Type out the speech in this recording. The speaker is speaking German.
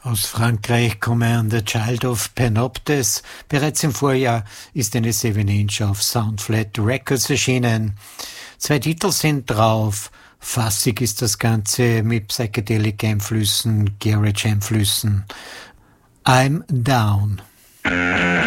Aus Frankreich kommen The Child of Panoptes. Bereits im Vorjahr ist eine 7-Inch auf Soundflat Records erschienen. 2 Titel sind drauf. Fassig ist das Ganze mit Psychedelic-Einflüssen, Garage-Einflüssen. I'm Down.